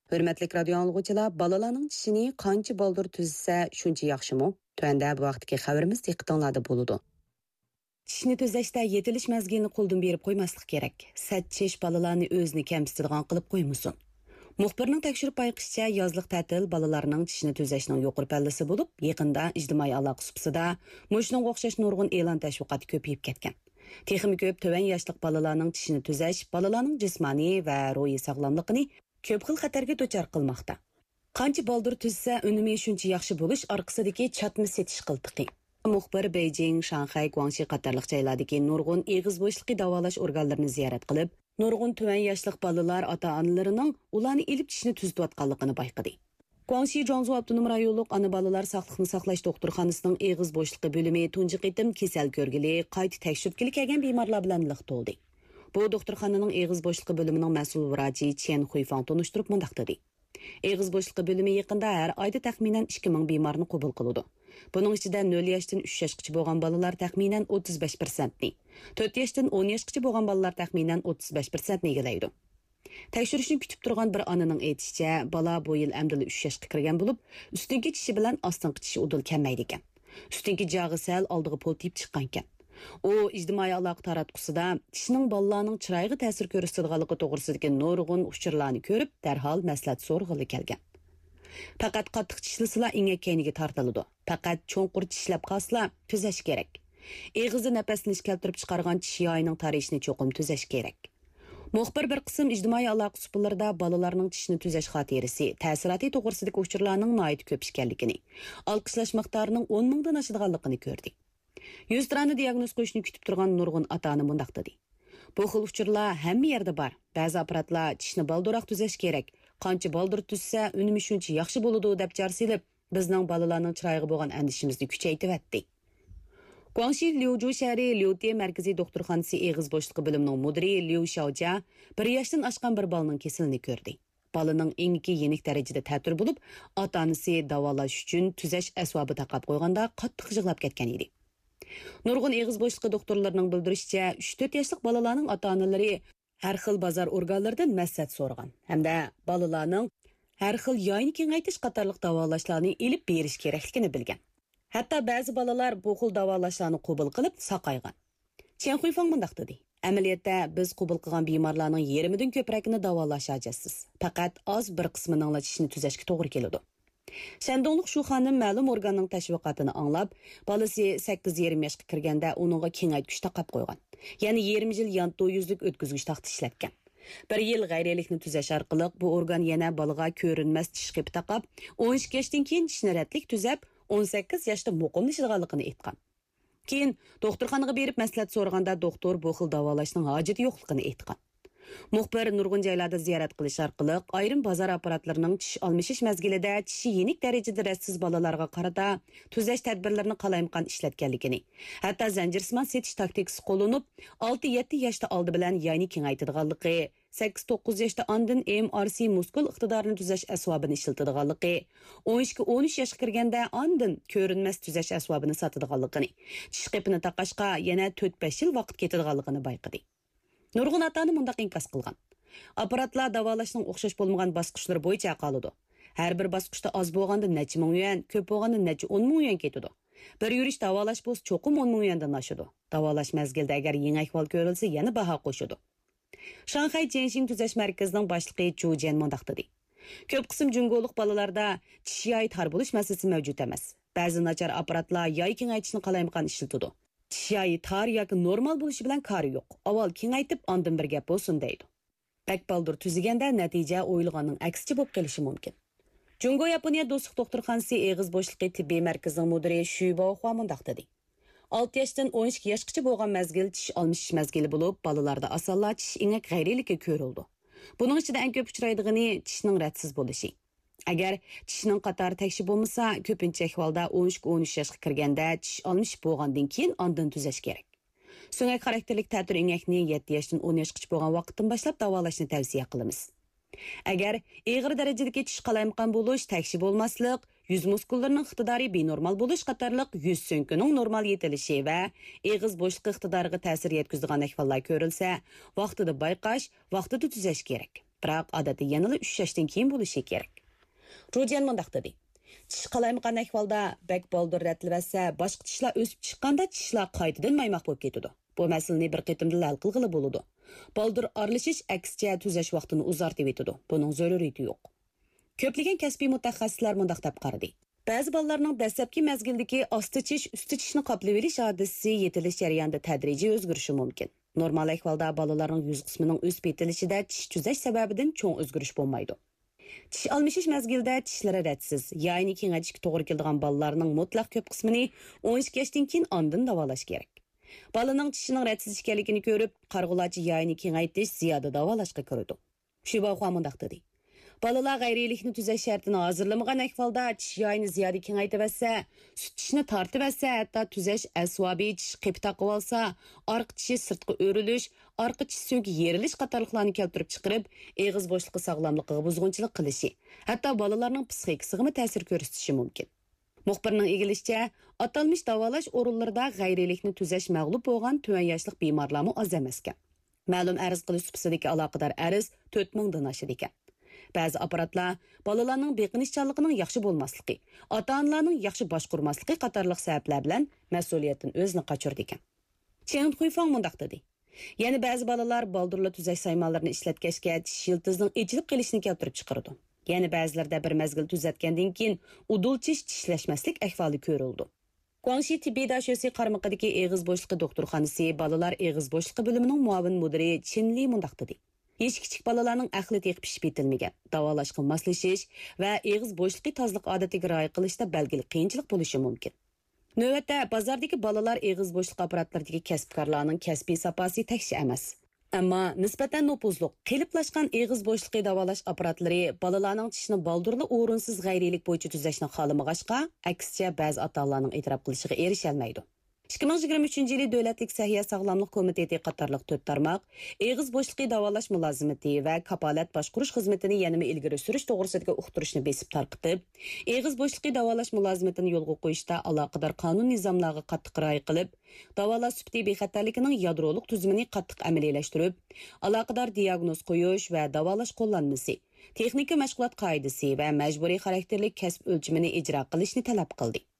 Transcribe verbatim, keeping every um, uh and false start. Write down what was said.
Hürmetlik radio anlıqçılar, balalarning tishini qancha baldur tuzsa shuncha yaxshimi? Tuanda bu vaqtdagi xabarimiz diqqatinglarda bo'ladi. Tishni tuzashda yetilish mazgilini qo'ldan berib qo'ymaslik kerak. Satchish balalarni o'zini kamsitadigan qilib qo'ymasin. Muxbirning tekshirib bayqishicha, yozliq ta'til balalarning tishini tuzashning yuqori pallasi bo'lib, yaqinda ijtimoiy aloqa supsida mushning o'xshash nurg'un e'lon tashviqoti ko'payib ketgan. Texmi ko'p tuvan yoshlik balalarning tishini tuzash balalarning jismoniy va ruhiy sog'lomligini ko'p xil xatarga duchor qilmoqda. Qancha baldur tuzsa, unumi shuncha yaxshi bo'lish orqasidagi chatma setish qiltiqi. Muxbir Beijing, Shanxay, Guangxi qatorliq joylardagi nurg'un eg'iz bo'shliqi davolash organlarini ziyorat qilib, nurg'un tuvan yoshlik balalar ota-onalarining ularni ilib tishni tuzayotganligini bayqadi. Guangxi Zhuangzhou avtonom rayonluq ana balalar sog'liqni saqlash doktorxonasining eg'iz bo'shliqi bo'limi tunji qitim kasal ko'rgili, qayta tekshirgili kelgan bemorlar bilan liq to'ldi. Bu doktorxonaning eg'iz bo'shliqi bo'limining mas'ul vrachi Chen Huifang tunishtirib mundaq dedi. Eg'iz bo'shliqi bo'limi yaqinda har oyda taxminan ikki ming bemorni qabul qiladi. Buning ichida nol yoshdan uch yoshgacha bo'lgan bolalar taxminan o'ttiz besh foiz ni, to'rt yoshdan o'n yoshgacha bo'lgan bolalar taxminan o'ttiz besh foiz ni egallaydi. Tekshirishni kutib turgan bir onaning aytishicha, bola bu yil amdili uch yoshga kirgan bo'lib, ustingi tishi bilan ostingi tishi udul kelmaydi ekan. Ustingi jag'i sal oldiga poltib chiqqan ekan. U ijtimoiy aloqa taratqusida tishning bolalarning chiroyiga ta'sir ko'rsatadiganligi to'g'risidagi nurg'un uchurlarni ko'rib, darhol maslahat so'rg'ili kelgan. Faqat qattiq tishlislar ingak keyniga tortiladi. Faqat cho'nqur tishlab qolsa, tuzash kerak. Eg'izni nafaslanish keltirib chiqargan tish yoyining tarishini cho'qim tuzash kerak. Muxbir bir qism ijtimoiy aloqa suplarida bolalarning tishni tuzash xotirasi, ta'siroti to'g'risidagi uchurlarning noyit ko'p ekanligini, olqishlash miqdorining o'n mingdan oshadiganligini ko'rdi. yuz tani diagnoz qo'yishni kutib turgan nurg'un ota-ona mundaq dedi. Bu xil uchurlar hamma yerda bor. Ba'zi apparatlar tishni balduroq tuzash kerak. Qancha baldur tuzsa, unumi shuncha yaxshi bo'ladi deb jar silib, bizning bolalarning chiroyiga bo'lgan andishimizni kuchaytirdi. Guangxi Liuzhou shahri Liute markaziy doktorxonasi eg'iz bo'shliqi bo'limining mudiri Liu Xiaojia bir yoshdan oshgan bir bolaning kasalini ko'rdi. Bolaning engiki yenik darajada ta'tir bo'lib, ota-onasi davolash uchun tuzash asbobi taqab qo'yganda qattiq yig'lab ketgan edi. Nurg'un eg'iz bo'shliqi doktorlarining bildirishicha, uch to'rt yoshlik bolalarning ota-onalari har xil bozor organlaridan maslahat so'ragan hamda bolalarning har xil yoyni kengaytirish qatorliq davolashlarni ilib berish kerakligini bilgan. Hatto ba'zi bolalar bu xil davolashlarni qabul qilib saqaygan. Chen Huifang mundaq dedi. Amaliyotda biz qabul qilgan bemorlarning yarmidan ko'pragini davolash ajatsiz. Faqat oz bir qismining tishni tuzashga to'g'ri keladi. Shandonliq shu xonim ma'lum organning tashviqotini anglab, bolasi sakkiz yarim yoshga kirganda uningga kengaytgich taqab qo'ygan. Ya'ni yarim yil yanto yuzlik o'tkazgich taxti ishlatgan. Bir yil g'ayrilikni tuzash orqali bu organ yana bolaga ko'rinmas tish qipi taqab, o'n ikki yoshdan keyin tishni ratlik tuzab, o'n sakkiz yoshda muqimlashganligini aytgan. Keyin doktorxonaga berib maslahat so'raganda doktor bu xil davolashning hojati yo'qligini aytgan. Muxbir nurg'un joylarda ziyorat qilish orqali ayrim bozor apparatlarining tish almashish mazgilida tishi yenik darajada rassiz bolalarga qarata tuzash tadbirlarini qalaymaqon ishlatganligini, hatto zanjirsimon setish taktikasi qo'llanib, olti yetti yoshda oldi bilan yayni kengaytirganligi, sakkiz to'qqiz yoshda andin M R C muskul iqtidorini tuzash asbobini ishlatadiganligi, o'n ikki o'n uch yoshga kirganda andin ko'rinmas tuzash asbobini sotadiganligini, tish qipini taqashga yana to'rt besh yil vaqt ketadiganligini bayqadi. Nurg'un ota-ona mundaq inkas qilgan. Apparatlar davolashning o'xshash bo'lmagan bosqichlari bo'yicha qoladi. Har bir bosqichda oz bo'lganda necha ming yuan, ko'p bo'lganda necha o'n ming yuan ketadi. Bir yurish davolash bo'lsa cho'qim o'n ming yuandan oshadi. Davolash mazgilida agar yangi ahvol ko'rilsa, yana baho qo'shadi. Shanxay Jianxing tuzash markazining boshlig'i Zhu Jian mundaq dedi. Ko'p qism jungoliq bolalarda tish yoyi tar bo'lish masalasi mavjud emas. Ba'zi nachar apparatlar yoy kengaytishni qalaymaqon ishlatadi. Tish yoyi tar yoki normal bo'lishi bilan kari yo'q. Avval kengaytib, ondan bir gap bo'lsin deydi. Bak baldur tuziganda natija o'yilganning aksicha bo'lib qolishi mumkin. Jungo Yaponiya do'stlik doktorxonasi eg'iz bo'shliqi tibbiy markazining mudiri Shu Baohua mundaq dedi. olti yoshdan o'n ikki yoshgacha bo'lgan mazgil tish almashish mazgili bo'lib, bolalarda asonla tish ingak g'ayriligi ko'rildi. Buning ichida eng ko'p uchraydigani tishning ratsiz bo'lishi. Agar tishning qatori tekshir bo'lmasa, ko'pincha ahvolda o'n ikki o'n uch yoshga kirganda tish almashib bo'lgandan keyin ondan tuzash kerak. So'ngak xarakterlik ta'tir ingakni yetti yoshdan o'n yoshgacha bo'lgan vaqtdan boshlab davolashni tavsiya qilamiz. Agar ig'ir darajadagi tish qalaymaqon bo'lish, tekshir bo'lmaslik, yuz muskullarining iqtidori benormal bo'lish qatorliq yuz so'nkining normal yetilishi va eg'iz bo'shliqi iqtidoriga ta'sir yetkazadigan ahvollar ko'rilsa, vaqtida bayqash, vaqtida tuzash kerak. Biroq odatda yanada uch yoshdan keyin bo'lishi kerak. Rojan mundaq dedi. Tish qalaymigan ahvolda bak boldir ratilvasa, boshqa tishlar o'sib chiqqanda tishlar qaytadan maymoq bo'lib ketadi. Bu masalani bir qitimda hal qilg'ili bo'ladi. Boldir aralashish aksicha tuzash vaqtini uzartib etadi. Buning zaruriyati yo'q. Ko'plagan kasbiy mutaxassislar mundaq deb qaradi. Ba'zi bolalarning dastlabki mazgildagi osti tish, usti tishni qoplab olish hodisasi yetilish jarayonida tadrijiy o'zgarishi mumkin. Normal ahvolda bolalarning yuz qismining o'sib yetilishida tish tuzash sababidan cho'ng o'zgarish bo'lmaydi. Tish almashish mazgilida tishlari ratsiz, ya'ni kengayishga to'g'ri keladigan bolalarning mutlaq ko'p qismini o'n ikki yoshdan keyin ondan davolash kerak. Bolaning tishining ratsiz ekanligini ko'rib, qarg'ulachi ya'ni kengaytirish ziyoda davolashga kiradi. Shu bois mundaq dedi. Balalar g'ayriylikni tuzash shartini hozirlamagan ahvolda tish yoyini ziyoda kengaytirsa, sut tishni tortibsa, hatto tuzash asvabi tish qip taqib olsa, orqa tishi sirtqa o'rilish, orqa tish so'ngi yerilish qatorliqlarni keltirib chiqarib, eg'iz bo'shliqi sog'lomligiga buzg'unchilik qilishi, hatto bolalarning psixikasiga ta'sir ko'rsatishi mumkin. Muxbirning egilishicha, atalmish davolash o'rinlarida g'ayriylikni tuzash mag'lub bo'lgan tuvan yoshlik bemorlarmi oz emas ekan. Ma'lum arz qilish supisidagi aloqador arz to'rt ming dan oshadi ekan. Ba'zi apparatlar bolalarning beqinishchanligining yaxshi bo'lmasligi, ota-onalarning yaxshi boshqurmasligi qatorliq sabablar bilan mas'uliyatdan o'zini qochirdi ekan. Chen Huifang mundaq dedi. Yana ba'zi bolalar baldurla tuzash saymonlarini ishlatgachga tish yiltizining echilib qolishini keltirib chiqardi. Yana ba'zilarda bir mazgil tuzatgandan keyin udulchish tishlashmaslik ahvoli ko'rildi. Guangxi tibbiy dashyosi qarmaqidagi eg'iz bo'shliqi doktorxonasi bolalar eg'iz bo'shliqi bo'limining muavin mudiri Chen Li mundaq dedi. Hech kichik bolalarning aqli teqib pishib yetilmagan, davolashga moslashish va eg'iz bo'shliqi tozliq odatiga rioya qilishda belgili qiyinchilik bo'lishi mumkin. Navbatda bozordagi bolalar eg'iz bo'shliq apparatlaridagi kasbkorlarning kasbiy saposi tekshi emas. Ammo nisbatan nopuzliq, qiliplashgan eg'iz bo'shliqi davolash apparatlari bolalarning tishini baldurli o'rinsiz g'ayriylik bo'yicha tuzashni xohlamag'achqa, aksicha ba'zi ota-onalarning e'tirof qilishiga erisha olmaydi. ikki ming yigirma uchinchi yili Davlatlik Sahiyya sog'lomlik komiteti qatorliq to'rt tarmoq eg'iz bo'shliqi davolash mulozimati va kapolat boshqarish xizmatini yanada ilgari surish to'g'risidagi uqtirishni besib tarqitib, eg'iz bo'shliqi davolash mulozimatini yo'lga qo'yishda aloqador qonun nizomlariga qattiq rioya qilib, davolash sifati bexatarligining yadrolik tuzumini qattiq amaliyalashtirib, aloqador diagnoz qo'yish va davolash qo'llanmasi, texnika mashg'ulot qoidasi va majburiy xarakterli kasb o'lchimini ijro qilishni talab qildi.